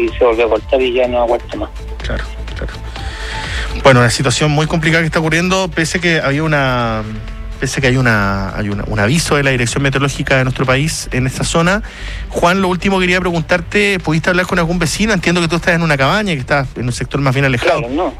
y se volvió a cortar y ya no aguanta más. Claro. Bueno, una situación muy complicada que está ocurriendo, pese a que hay un aviso de la Dirección Meteorológica de nuestro país en esta zona. Juan, lo último quería preguntarte, ¿pudiste hablar con algún vecino? Entiendo que tú estás en una cabaña, que estás en un sector más bien alejado. Claro, no.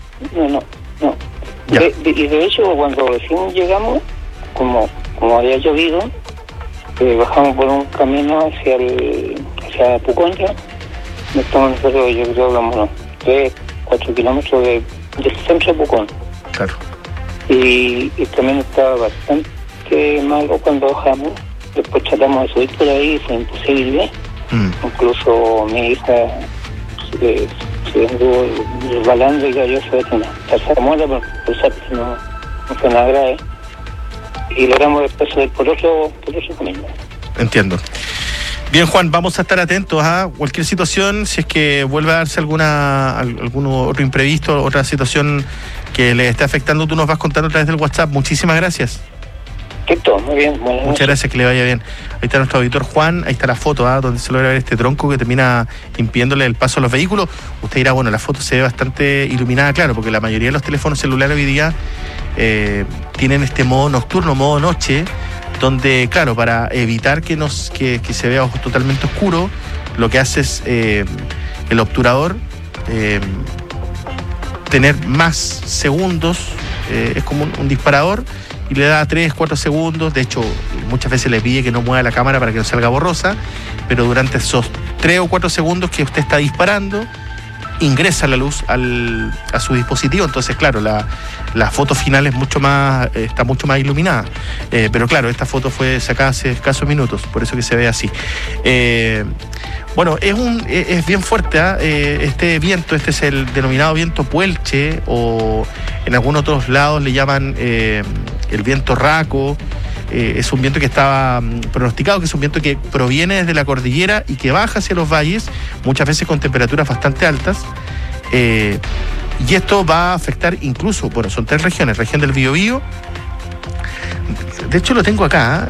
De hecho, cuando recién llegamos, como había llovido, bajamos por un camino hacia Pucón ya. Estamos nosotros, yo creo, unos 3-4 kilómetros del centro de Pucón. Claro. Y también estaba bastante malo cuando bajamos. Después tratamos de subir por ahí, fue imposible. Incluso mi hija se anduvo resbalando y cayó sobre una tercera muela, pero no fue nada grave. Y logramos después subir por otro camino. Entiendo. Bien, Juan, vamos a estar atentos a cualquier situación, si es que vuelve a darse algún otro imprevisto, otra situación que le esté afectando, tú nos vas contando a través del WhatsApp. Muchísimas gracias. Perfecto, muy bien. Muchas gracias, que le vaya bien. Ahí está nuestro auditor Juan, ahí está la foto, donde se logra ver este tronco que termina impidiéndole el paso a los vehículos. Usted dirá, bueno, la foto se ve bastante iluminada, claro, porque la mayoría de los teléfonos celulares hoy día tienen este modo nocturno, modo noche, donde, claro, para evitar que se vea totalmente oscuro, lo que hace es el obturador tener más segundos, es como un disparador, y le da 3-4 segundos. De hecho, muchas veces le pide que no mueva la cámara para que no salga borrosa, pero durante esos 3 o 4 segundos que usted está disparando, ingresa la luz a su dispositivo. Entonces, claro, la foto final está mucho más iluminada. Pero claro, esta foto fue sacada hace escasos minutos, por eso que se ve así. Bueno, es bien fuerte, este viento. Este es el denominado viento Puelche, o en algunos otros lados le llaman el viento Raco. Es un viento que estaba pronosticado, que es un viento que proviene desde la cordillera y que baja hacia los valles, muchas veces con temperaturas bastante altas. Y esto va a afectar incluso, bueno, son 3 regiones, región del Biobío. De hecho lo tengo acá,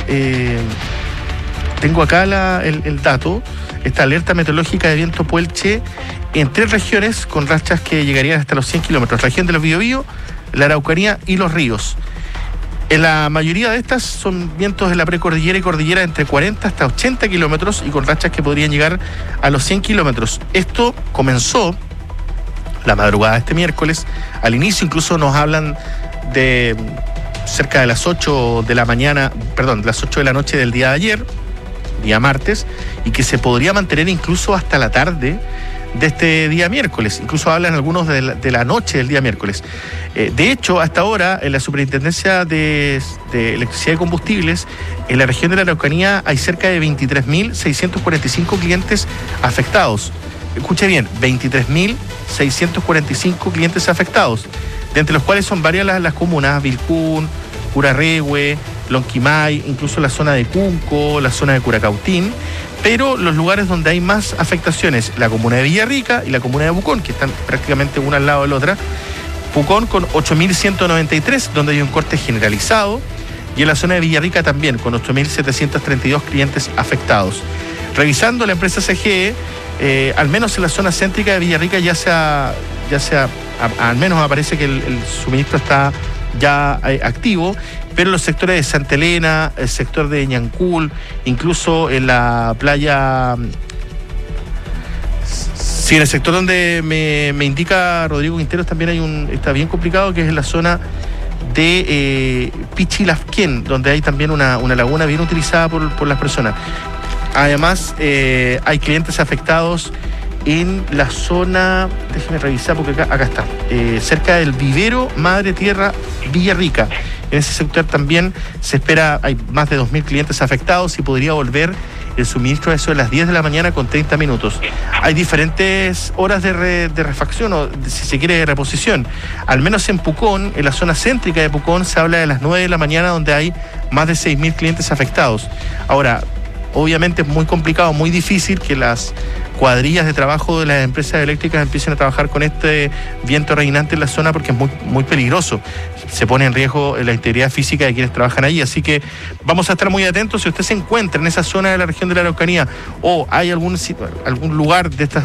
el dato, esta alerta meteorológica de viento Puelche en 3 regiones con rachas que llegarían hasta los 100 kilómetros, región del Biobío, la Araucanía y los ríos. En la mayoría de estas son vientos de la precordillera y cordillera entre 40 hasta 80 kilómetros y con rachas que podrían llegar a los 100 kilómetros. Esto comenzó la madrugada de este miércoles. Al inicio incluso nos hablan de cerca de las 8 de la mañana, perdón, de las 8 de la noche del día de ayer, día martes, y que se podría mantener incluso hasta la tarde de este día miércoles. Incluso hablan algunos de la noche del día miércoles. De hecho, hasta ahora, en la Superintendencia de Electricidad y Combustibles, en la región de la Araucanía hay cerca de 23.645 clientes afectados. Escuche bien, 23.645 clientes afectados, de entre los cuales son varias las comunas: Vilcún, Curarrehue, Lonquimay, incluso la zona de Cunco, la zona de Curacautín. Pero los lugares donde hay más afectaciones, la comuna de Villarrica y la comuna de Pucón, que están prácticamente una al lado de la otra. Pucón con 8.193, donde hay un corte generalizado, y en la zona de Villarrica también, con 8.732 clientes afectados. Revisando la empresa CGE, al menos en la zona céntrica de Villarrica al menos aparece que el suministro está ya activo, pero en los sectores de Santa Elena, el sector de Ñancul, incluso en la playa... Sí, en el sector donde me indica Rodrigo Quinteros también está bien complicado, que es en la zona de Pichilafquén, donde hay también una laguna bien utilizada por las personas. Además, hay clientes afectados en la zona, déjeme revisar porque acá está, cerca del vivero Madre Tierra Villarrica. En ese sector también se espera, hay más de 2.000 clientes afectados y podría volver el suministro a eso de las 10 de la mañana con 30 minutos. Hay diferentes horas de refacción o, si se quiere, de reposición. Al menos en Pucón, en la zona céntrica de Pucón, se habla de las 9 de la mañana, donde hay más de 6.000 clientes afectados. Ahora, obviamente es muy complicado, muy difícil que las cuadrillas de trabajo de las empresas eléctricas empiecen a trabajar con este viento reinante en la zona, porque es muy, muy peligroso. Se pone en riesgo la integridad física de quienes trabajan allí. Así que vamos a estar muy atentos. Si usted se encuentra en esa zona de la región de la Araucanía o hay algún lugar de estas